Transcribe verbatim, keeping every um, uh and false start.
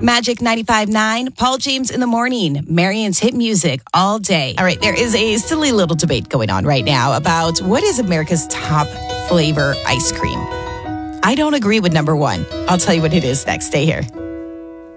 Magic ninety-five point nine, Paul James in the morning, Marion's hit music all day. All right, there is a silly little debate going on right now about what is America's top flavor ice cream. I don't agree with number one. I'll tell you what it is next. Stay here.